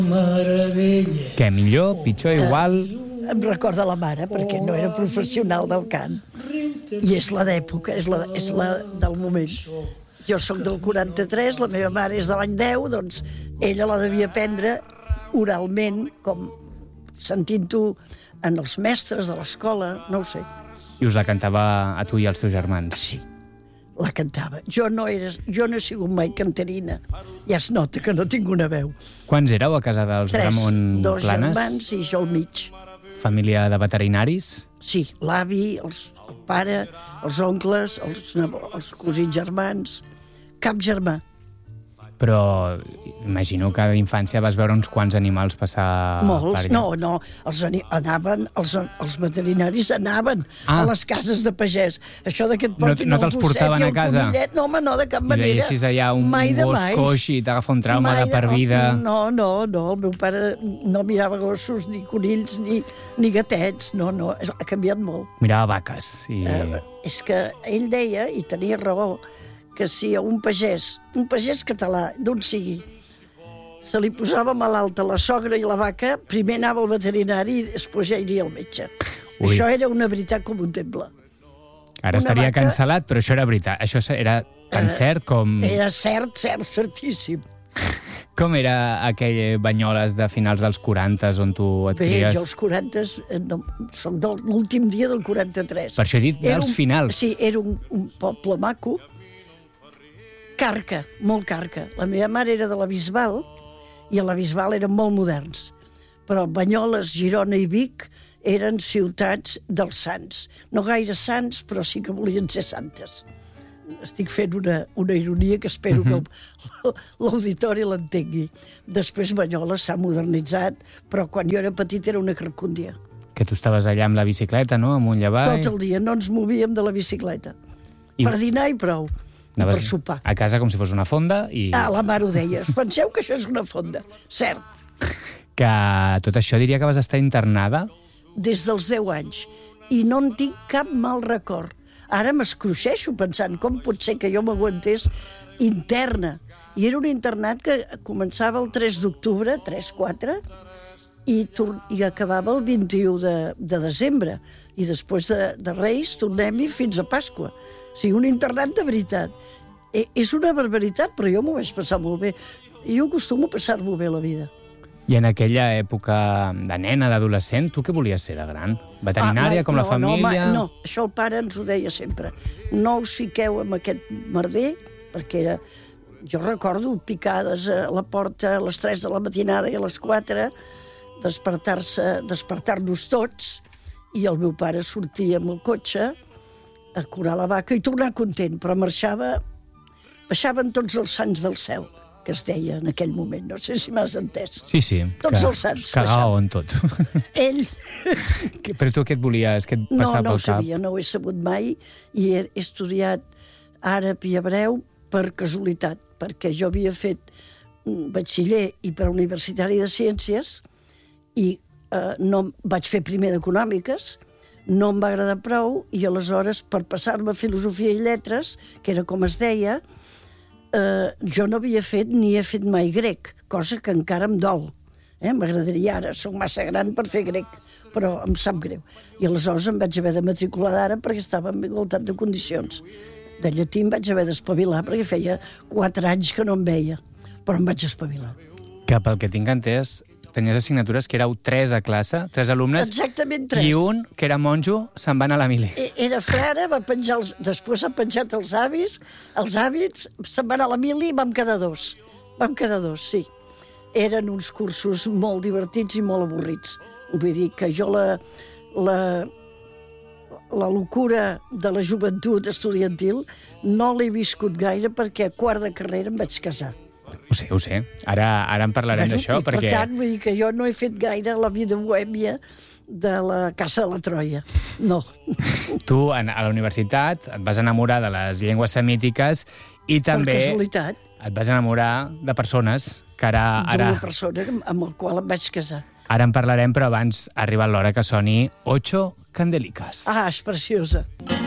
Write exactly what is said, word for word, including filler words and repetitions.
Meravella. Què, millor, pitjor, igual? Em recorda la mare, perquè no era professional del cant. I és la d'època, és la, és la del moment. Jo sóc del quaranta-tres, la meva mare és de l'any deu, doncs ella la devia aprendre oralment, com sentint-ho en els mestres de l'escola, no ho sé. I us la cantava a tu i als teus germans? Sí, la cantava. Jo no, era, jo no he sigut mai cantarina. Ja es nota que no tinc una veu. Quants éreu a casa dels Tres, Ramon dos Planes? germans i jo al mig. Família de veterinaris? Sí, l'avi, els, el pare, els oncles, els, els cosins germans, cap germà. Però imagino que d'infància vas veure uns quants animals passar... Molts, per allà. no, no, els anaven, els, els veterinaris anaven ah. a les cases de pagès. Això de que et portin no, no el te'ls gosset portaven i el a casa? conillet, no, home, no, de cap I manera. I veiessis allà un mai gos mai. coix i t'agafa un trauma mai de per vida... No, no, no, el meu pare no mirava gossos, ni conills, ni, ni gatets, no, no, ha canviat molt. Mirava vaques i... Eh, és que ell deia, i tenia raó, que si a un pagès, un pagès català, d'on sigui, se li posava malalta la sogra i la vaca, primer anava al veterinari i després ja iria al metge. Ui. Això era una veritat com un temple. Ara una estaria vaca... cancel·lat, però això era veritat. Això era tan uh, cert com... Era cert, cert, certíssim. Com era aquell Banyoles de finals dels quaranta on tu et Bé, cries? Bé, jo els quaranta, no, soc de l'últim dia del quaranta-tres. Per això he dit dels un, finals. Sí, era un, un poble maco, carca, molt carca. La meva mare era de la Bisbal, i a la Bisbal eren molt moderns. Però Banyoles, Girona i Vic eren ciutats dels sants. No gaire sants, però sí que volien ser santes. Estic fent una, una ironia que espero uh-huh. que l'auditori l'entengui. Després Banyoles s'ha modernitzat, però quan jo era petit era una carcúndia. Que tu estaves allà amb la bicicleta, no?, amunt i avall. Tot el dia, no ens movíem de la bicicleta. I... Per dinar i prou. I per sopar. A casa com si fos una fonda i... Ah, la mare ho deia. Penseu que això és una fonda. Cert. Que tot això diria que vas estar internada? Des dels deu anys. I no en tinc cap mal record. Ara m'escruixeixo pensant com pot ser que jo m'aguantés interna. I era un internat que començava el tres d'octubre, tres quatre, i, i acabava el vint-i-u de, de desembre. I després de, de Reis tornem-hi fins a Pasqua. O sigui, un internat de veritat. E, és una barbaritat, però jo m'ho vaig passar molt bé. Jo acostumo a passar-m'ho bé la vida. I en aquella època de nena, d'adolescent, tu què volies ser de gran? Veterinària, ah, no, com no, la família? No, no, això el pare ens ho deia sempre. No us fiqueu amb aquest merder, perquè era... Jo recordo picades a la porta a les tres de la matinada i a les quatre, despertar-se, despertar-nos tots, i el meu pare sortia amb el cotxe a curar la vaca i tornar content, però marxava... Baixaven tots els sants del cel, que es deia en aquell moment. No sé si m'has entès. Sí, sí. Tots els sants. Cagao en tot. Ell... Però tu què et volies? Què et passava pel cap? No, no ho sabia, no ho he sabut mai, i he estudiat àrab i hebreu per casualitat, perquè jo havia fet batxiller i preuniversitari de ciències, i eh, no vaig fer primer d'econòmiques, no em va agradar prou, i aleshores, per passar-me a filosofia i lletres, que era com es deia, eh, jo no havia fet ni he fet mai grec, cosa que encara em dol. Eh? M'agradaria ara, soc massa gran per fer grec, però em sap greu. I aleshores em vaig haver de matricular d'ara perquè estava en igualtat de condicions. De llatí em vaig haver d'espavilar perquè feia quatre anys que no em veia, però em vaig espavilar. Que pel que tinc entès, tenies assignatures que éreu tres a classe, tres alumnes. Exactament tres. I un, que era monjo, se'n va anar a la mili. Era frare, va penjar els... després ha penjat els avis, els hàbits, se'n va anar a la mili i vam quedar dos. Vam quedar dos, sí. Eren uns cursos molt divertits i molt avorrits. Vull dir que jo la, la, la locura de la joventut estudiantil no l'he viscut gaire perquè a quart de carrera em vaig casar. Ho sé, ho sé. Ara, ara en parlarem bueno, d'això, perquè... Per tant, vull dir que jo no he fet gaire la vida bohèmia de la Casa de la Troia. No. Tu, a la universitat, et vas enamorar de les llengües semítiques i també... Per casualitat. Et vas enamorar de persones que ara... ara... D'una persona amb la qual em vaig casar. Ara en parlarem, però abans ha arribat l'hora que soni Ocho Candelicas. Ah, és preciosa.